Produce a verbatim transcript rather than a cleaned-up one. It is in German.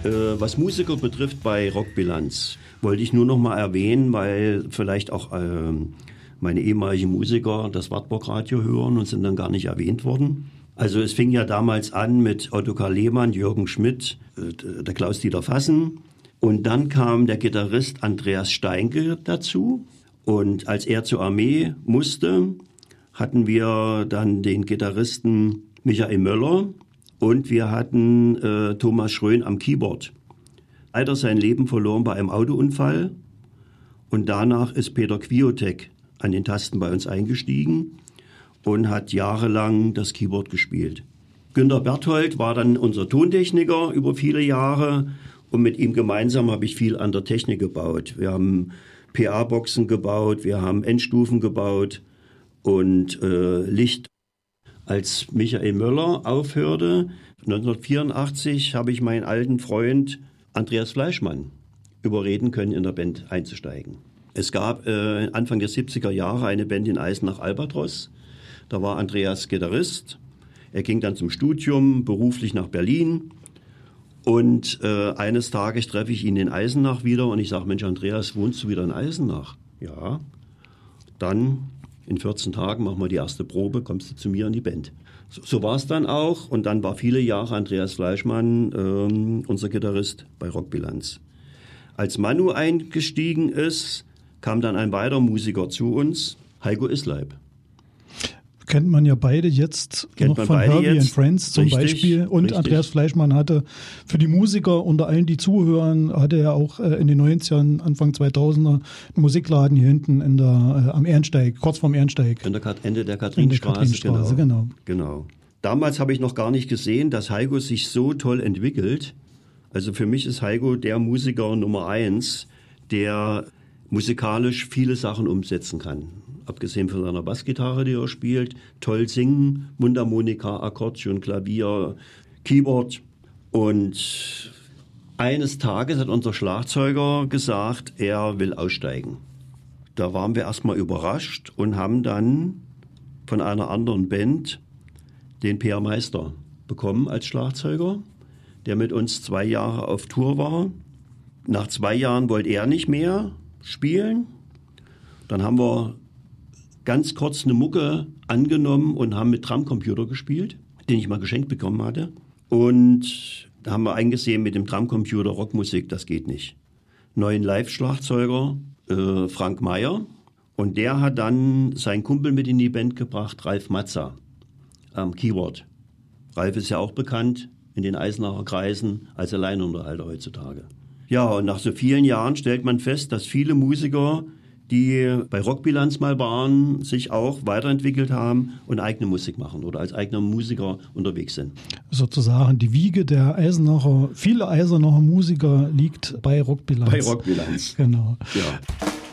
Äh, was Musiker betrifft bei Rockbilanz, wollte ich nur noch mal erwähnen, weil vielleicht auch äh, meine ehemaligen Musiker das Wartburg-Radio hören und sind dann gar nicht erwähnt worden. Also es fing ja damals an mit Ottokar Lehmann, Jürgen Schmidt, äh, der Klaus-Dieter Fassen. Und dann kam der Gitarrist Andreas Steinke dazu. Und als er zur Armee musste, hatten wir dann den Gitarristen Michael Möller und wir hatten äh, Thomas Schrön am Keyboard. Leider sein Leben verloren bei einem Autounfall. Und danach ist Peter Kwiatek an den Tasten bei uns eingestiegen und hat jahrelang das Keyboard gespielt. Günter Berthold war dann unser Tontechniker über viele Jahre und mit ihm gemeinsam habe ich viel an der Technik gebaut. Wir haben P A-Boxen gebaut, wir haben Endstufen gebaut und äh, Licht. Als Michael Möller aufhörte, neunzehnhundertvierundachtzig, habe ich meinen alten Freund Andreas Fleischmann überreden können, in der Band einzusteigen. Es gab äh, Anfang der siebziger Jahre eine Band in Eisenach, Albatros. Da war Andreas Gitarrist. Er ging dann zum Studium, beruflich nach Berlin. Und äh, eines Tages treffe ich ihn in Eisenach wieder und ich sage, Mensch, Andreas, wohnst du wieder in Eisenach? Ja. Dann in vierzehn Tagen machen wir die erste Probe, kommst du zu mir in die Band. So, so war es dann auch. Und dann war viele Jahre Andreas Fleischmann äh, unser Gitarrist bei Rockbilanz. Als Manu eingestiegen ist, kam dann ein weiterer Musiker zu uns, Heiko Isleib. Kennt man ja beide jetzt Kennt noch von Herbie and Friends zum richtig, Beispiel. Und richtig. Andreas Fleischmann hatte für die Musiker unter allen, die zuhören, hatte er auch äh, in den neunzigern, Anfang zweitausender einen Musikladen hier hinten in der, äh, am Ehrensteig, kurz vorm Ehrensteig. An der Kat- Ende der Kathrinenstraße. Kathrinenstraße, genau. genau. genau. Damals habe ich noch gar nicht gesehen, dass Heiko sich so toll entwickelt. Also für mich ist Heiko der Musiker Nummer eins, der musikalisch viele Sachen umsetzen kann. Abgesehen von seiner Bassgitarre, die er spielt, toll singen, Mundharmonika, Akkordeon, Klavier, Keyboard. Und eines Tages hat unser Schlagzeuger gesagt, er will aussteigen. Da waren wir erstmal überrascht und haben dann von einer anderen Band den Peer Meister bekommen als Schlagzeuger, der mit uns zwei Jahre auf Tour war. Nach zwei Jahren wollte er nicht mehr spielen. Dann haben wir ganz kurz eine Mucke angenommen und haben mit Drumcomputer gespielt, den ich mal geschenkt bekommen hatte. Und da haben wir eingesehen, mit dem Drumcomputer Rockmusik, das geht nicht. Neuen Live-Schlagzeuger, äh, Frank Meyer. Und der hat dann seinen Kumpel mit in die Band gebracht, Ralf Mazza, am Keyboard. Ralf ist ja auch bekannt in den Eisenacher Kreisen als Alleinunterhalter heutzutage. Ja, und nach so vielen Jahren stellt man fest, dass viele Musiker, die bei Rockbilanz mal waren, sich auch weiterentwickelt haben und eigene Musik machen oder als eigener Musiker unterwegs sind. Sozusagen die Wiege der Eisenacher, viele Eisenacher Musiker liegt bei Rockbilanz. Bei Rockbilanz. Genau. Ja.